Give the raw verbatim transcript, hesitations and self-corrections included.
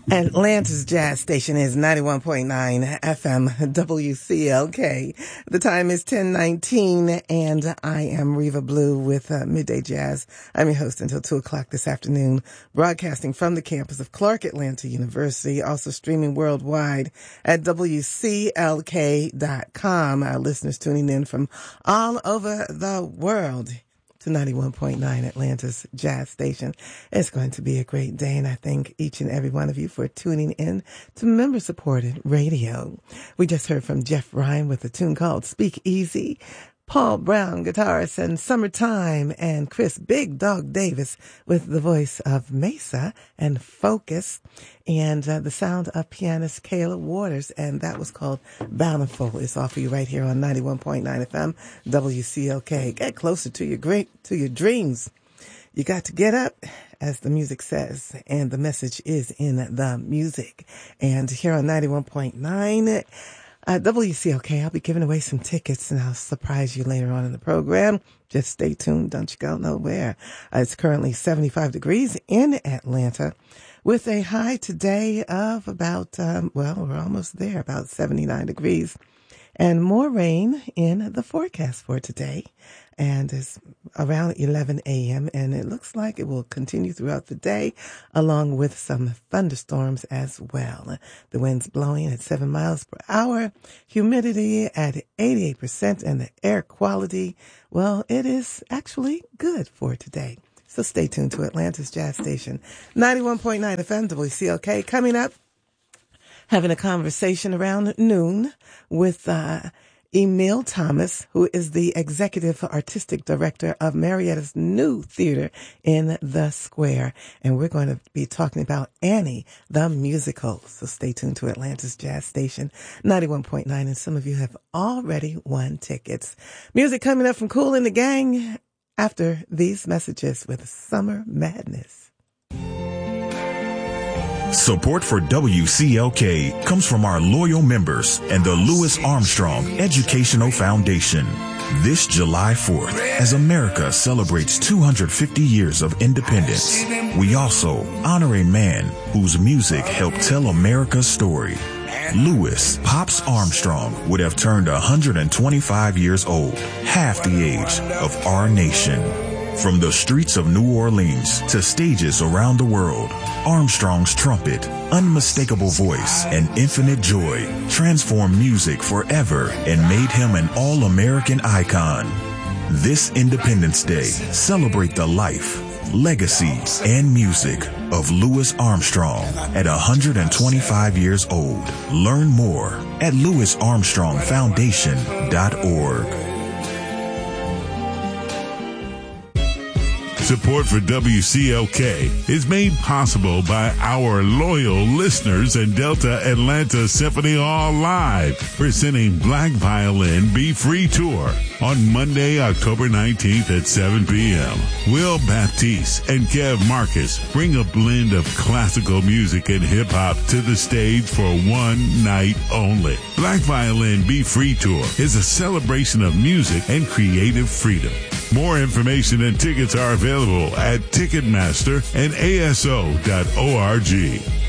Atlanta's Jazz Station is ninety-one point nine F M W C L K. The time is ten nineteen, and I am Reva Blue with uh, Midday Jazz. I'm your host until two o'clock this afternoon, broadcasting from the campus of Clark Atlanta University, also streaming worldwide at W C L K dot com. Our listeners tuning in from all over the world to ninety-one point nine Atlanta's Jazz Station. It's going to be a great day, and I thank each and every one of you for tuning in to member-supported radio. We just heard from Jeff Ryan with a tune called Speak Easy, Paul Brown, guitarist, and Summertime, and Chris Big Dog Davis with the voice of Mesa and Focus, and uh, the sound of pianist Kayla Waters, and that was called Bountiful. It's off for you right here on ninety-one point nine F M W C L K. Get closer to your great to your dreams. You got to get up, as the music says, and the message is in the music. And here on ninety-one point nine Uh, W C L K, I'll be giving away some tickets, and I'll surprise you later on in the program. Just stay tuned. Don't you go nowhere. Uh, it's currently seventy-five degrees in Atlanta, with a high today of about, um, well, we're almost there, about seventy-nine degrees. And more rain in the forecast for today. And it's around eleven a.m. and it looks like it will continue throughout the day, along with some thunderstorms as well. The wind's blowing at seven miles per hour, humidity at eighty-eight percent, and the air quality, well, it is actually good for today. So stay tuned to Atlanta's Jazz Station, ninety-one point nine F M W C L K. Coming up, having a conversation around noon with uh, Emil Thomas, who is the Executive Artistic Director of Marietta's new theater in the Square. And we're going to be talking about Annie, the musical. So stay tuned to Atlanta's Jazz Station, ninety-one point nine. And some of you have already won tickets. Music coming up from Kool and the Gang after these messages with Summer Madness. Support for W C L K comes from our loyal members and the Louis Armstrong Educational Foundation. This July fourth, as America celebrates two hundred fifty years of independence, we also honor a man whose music helped tell America's story. Louis Pops Armstrong would have turned one hundred twenty-five years old, half the age of our nation. From the streets of New Orleans to stages around the world, Armstrong's trumpet, unmistakable voice, and infinite joy transformed music forever and made him an all-American icon. This Independence Day, celebrate the life, legacy, and music of Louis Armstrong at one hundred twenty-five years old. Learn more at louis armstrong foundation dot org. Support for W C L K is made possible by our loyal listeners and Delta Atlanta Symphony Hall Live, presenting Black Violin Be Free Tour on Monday, October nineteenth at seven p.m. Will Baptiste and Kev Marcus bring a blend of classical music and hip-hop to the stage for one night only. Black Violin Be Free Tour is a celebration of music and creative freedom. More information and tickets are available at Ticketmaster and A S O dot org.